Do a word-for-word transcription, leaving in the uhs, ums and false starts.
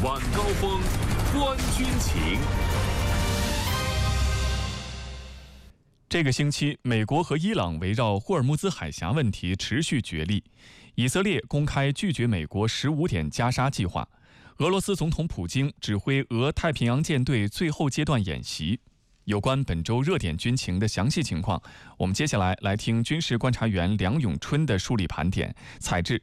晚高峰，观军情。 这个星期，美国和伊朗围绕霍尔木兹海峡问题持续角力。以色列公开拒绝美国十五点加沙计划。俄罗斯总统普京指挥俄太平洋舰队最后阶段演习。有关本周热点军情的详细情况，我们接下来来听军事观察员梁永春的梳理盘点。采制